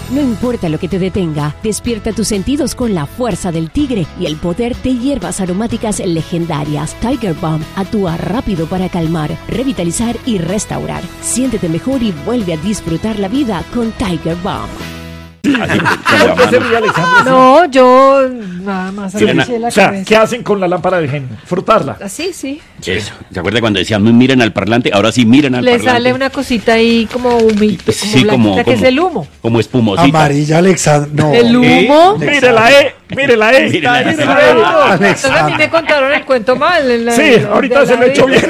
No importa lo que te detenga, despierta tus sentidos con la fuerza del tigre y el poder de hierbas aromáticas legendarias. Tiger Balm actúa rápido para calmar, revitalizar y restaurar. Siéntete mejor y vuelve a disfrutar la vida con Tiger Balm. No, yo nada más agaché la cabeza. ¿Qué hacen con la lámpara de genio? Frotarla. Así, sí. Eso. ¿Se acuerda cuando decían miren al parlante? Ahora sí miren al parlante. Le sale una cosita ahí como humito, sí, como que es el humo. Como espumosita. Amarilla, Alexandra. No. El humo. Mire la E. Entonces a mí me contaron el cuento mal. Sí, ahorita se lo he hecho bien.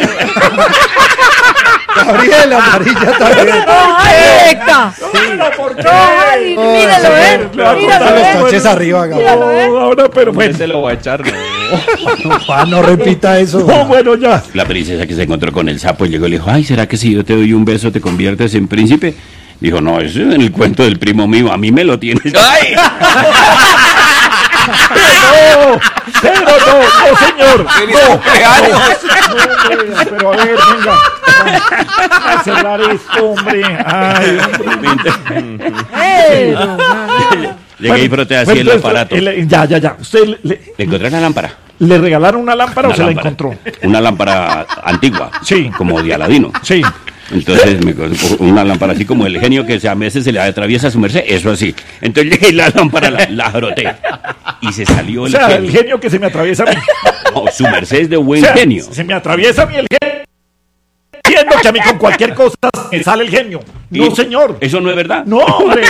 Gabriela, amarilla también. ¡Directa! ¿Por qué? ¡Ay, míralo, Míralo, los taches arriba, Gabriela. No, ahora, pero bueno. Se lo voy a echar. No repita eso. No, bueno, ya. La princesa que se encontró con el sapo llegó y le dijo, ay, ¿será que si yo te doy un beso te conviertes en príncipe? Dijo, no, eso es en el cuento del primo mío, a mí me lo tienes. ¡Ay! No, señor. No, pero a ver, venga. A cerrar esto, hombre. Ay, hombre. Llegué y froté así el aparato. Ya. ¿Usted ¿Le encontré la lámpara? ¿Le regalaron una lámpara o se la encontró? Una lámpara antigua. Sí. Como de Aladino. Sí. Entonces, una lámpara así como el genio que a veces se le atraviesa a su merced, eso así. Entonces llegué y la lámpara la froté. Y se salió el genio. El genio que se me atraviesa a mí. No, su merced es de buen genio. Se me atraviesa a mí el genio. Entiendo que a mí con cualquier cosa me sale el genio. No, señor. ¿Eso no es verdad? No, hombre.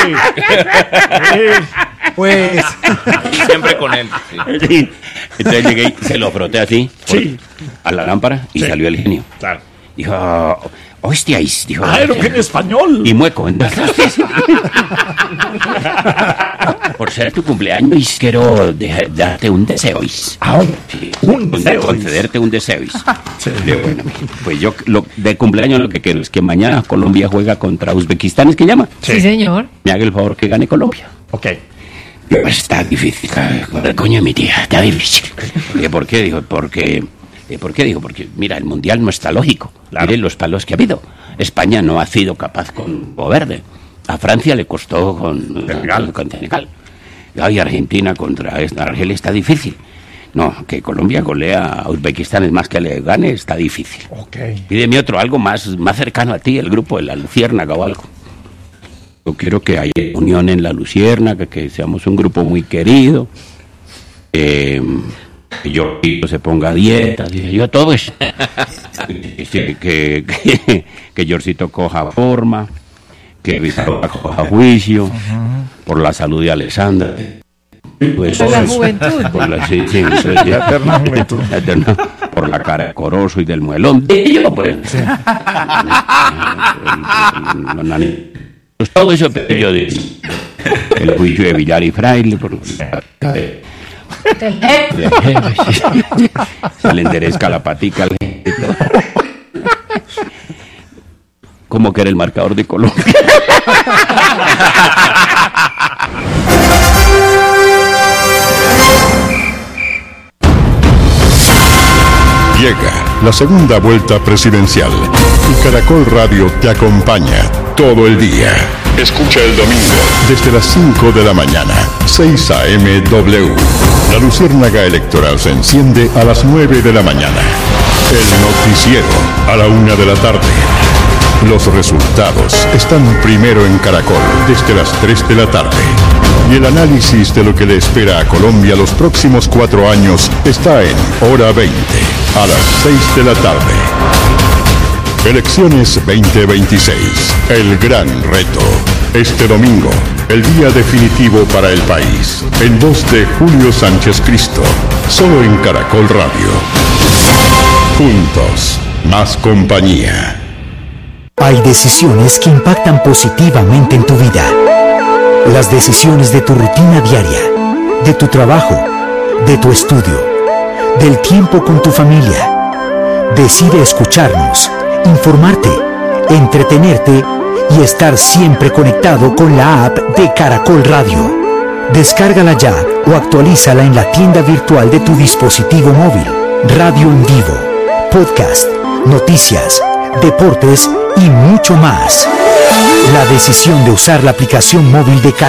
Pues. Siempre con él. Sí. Entonces llegué y se lo froté así. Sí. A la lámpara y salió el genio. Claro. Dijo, hostias, dijo. Era un genio español. Y mueco, entonces. Por ser tu cumpleaños, quiero darte un deseo. Sí, un deseo. Concederte un deseo. Bueno, pues yo de cumpleaños lo que quiero es que mañana Colombia juega contra Uzbekistán, ¿es que llama? Sí, señor. Me haga el favor que gane Colombia. Ok. Pues está difícil, con el coño de mi tía, está difícil. ¿Por qué? Dijo, porque mira, el mundial no está lógico. Claro. Miren los palos que ha habido. España no ha sido capaz con Verde. A Francia le costó con Senegal. Y Argentina contra Argelia está difícil. No, que Colombia golea a Uzbekistán, es más que le gane, está difícil. Okay. Pídeme algo más cercano a ti, el grupo de la Luciérnaga o algo. Yo quiero que haya unión en la Luciérnaga, que seamos un grupo muy querido. Que yo se ponga a dieta, yo todo eso. Que Yorcito coja forma, que Vizcarra coja juicio, por la salud de Alessandra. Pues, por la juventud. Por la eterna juventud. Por la cara de Corozo y del muelón. Yo, pues. Sí. Todo eso yo de el juicio de Villar y Fraile. Se le enderezca la patica al gente. Como que era el marcador de Colombia. Llega la segunda vuelta presidencial y Caracol Radio te acompaña todo el día. Escucha el domingo desde las 5 de la mañana, 6 a.m. W. La luciérnaga electoral se enciende a las 9 de la mañana. El noticiero a la 1 de la tarde. Los resultados están primero en Caracol desde las 3 de la tarde. Y el análisis de lo que le espera a Colombia los próximos 4 años está en Hora 20, a las 6 de la tarde. Elecciones 2026, el gran reto. Este domingo, el día definitivo para el país. En voz de Julio Sánchez Cristo, solo en Caracol Radio. Juntos, más compañía. Hay decisiones que impactan positivamente en tu vida. Las decisiones de tu rutina diaria, de tu trabajo, de tu estudio, del tiempo con tu familia. Decide escucharnos, informarte, entretenerte y estar siempre conectado con la app de Caracol Radio. Descárgala ya o actualízala en la tienda virtual de tu dispositivo móvil. Radio en vivo, podcast, noticias, deportes y mucho más. La decisión de usar la aplicación móvil de Caracol